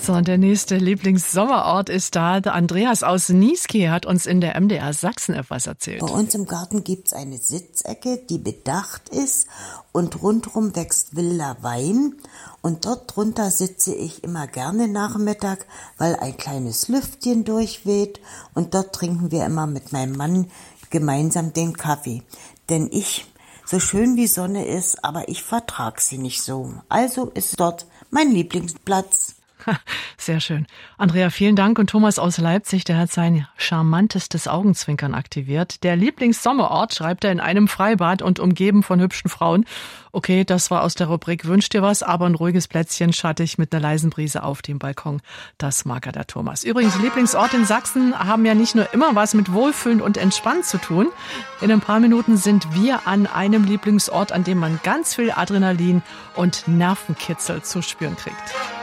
So, und der nächste Lieblingssommerort ist da. Der Andreas aus Niesky hat uns in der MDR Sachsen-App was erzählt. Bei uns im Garten gibt's eine Sitzecke, die bedacht ist und rundherum wächst wilder Wein. Und dort drunter sitze ich immer gerne Nachmittag, weil ein kleines Lüftchen durchweht. Und dort trinken wir immer mit meinem Mann gemeinsam den Kaffee. Denn so schön wie Sonne ist, aber ich vertrag sie nicht so. Also ist dort mein Lieblingsplatz. Sehr schön. Andrea, vielen Dank. Und Thomas aus Leipzig, der hat sein charmantestes Augenzwinkern aktiviert. Der Lieblingssommerort schreibt er in einem Freibad und umgeben von hübschen Frauen. Okay, das war aus der Rubrik Wünsch dir was, aber ein ruhiges Plätzchen schattig mit einer leisen Brise auf dem Balkon. Das mag er, der Thomas. Übrigens, Lieblingsorte in Sachsen haben ja nicht nur immer was mit Wohlfühlen und Entspannen zu tun. In ein paar Minuten sind wir an einem Lieblingsort, an dem man ganz viel Adrenalin und Nervenkitzel zu spüren kriegt.